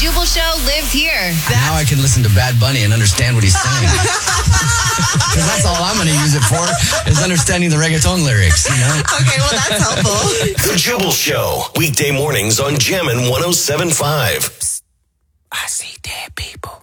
Jubal Show lives here. Now I can listen to Bad Bunny and understand what he's saying. Because that's all I'm going to use it for, is understanding the reggaeton lyrics, you know? Okay, well, that's helpful. The Jubal Show, weekday mornings on Jammin' 107.5. I see dead people.